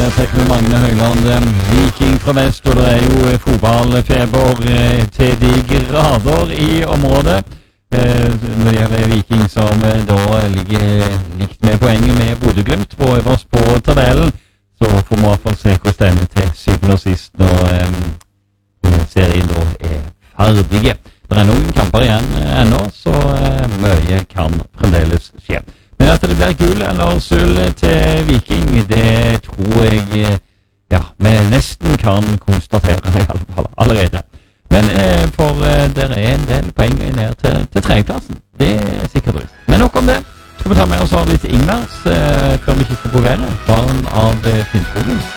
tar med Magne Høyland. Viking fra vest, og det jo fotballfeber til de grader i området. Når det gjelder Viking, som da ligger likt med poenget med Bodø/Glimt på øverst på tabellen, så får vi i hvert fall se hvordan denne til syvende og sist når serien da ferdige. Det noen kamper igjen ennå, så mye kan fremdeles skje. Men at det blir gull eller sølv til Viking, det tror jeg vi nesten kan konstatere i alle fall allerede. Men for det en del poeng ned til tredjeplassen. Det sikkert rett. Men nok om det. Skal vi ta med oss litt Ingvers før vi kikker på været? Barn av Finnskogen.